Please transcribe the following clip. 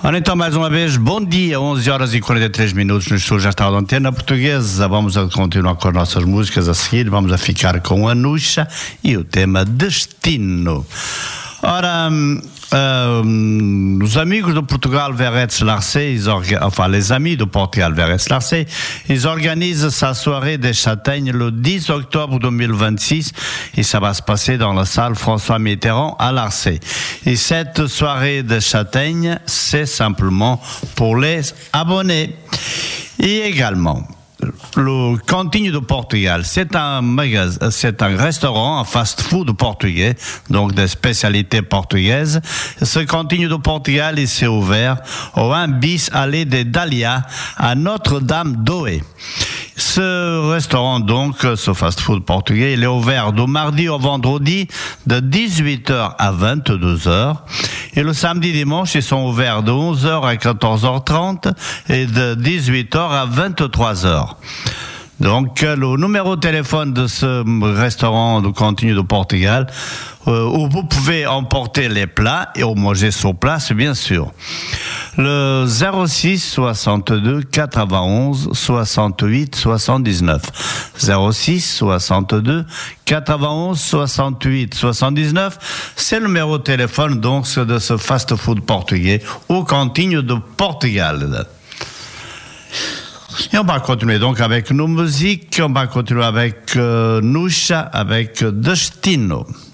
Então, mais uma vez, bom dia, 11 horas e 43 minutos no estúdio, já está a Antena Portuguesa. Vamos a continuar com as nossas músicas a seguir. Vamos a ficar com a Nuxa e o tema Destino. Ora, os amigos do Portugal Verrets-Larcey, enfin les amis do Portugal Verrets-Larcey, ils organisent sa soirée des châtaignes le 10 octobre 2026 et ça va se passer dans la salle François Mitterrand à Larcey. Et cette soirée des châtaignes, c'est simplement pour les abonnés. Et également, le Cantinho do Portugal, c'est un restaurant, un fast-food portugais, donc des spécialités portugaises. Ce Cantinho do Portugal, il s'est ouvert au 1 bis allée des Dahlias à Notre-Dame-d'Oé. Ce restaurant, donc, ce fast-food portugais, il est ouvert du mardi au vendredi de 18h à 22h. Et le samedi dimanche, ils sont ouverts de 11h à 14h30 et de 18h à 23h. Donc, le numéro de téléphone de ce restaurant du Cantinho do Portugal, où vous pouvez emporter les plats et manger sur place, bien sûr. Le 06 62 91 68 79. 06 62 91 68 79. C'est le numéro de téléphone, donc, de ce fast-food portugais au Cantinho do Portugal. Et on va continuer donc avec nos musiques. On va continuer avec Nuxa, avec Destino.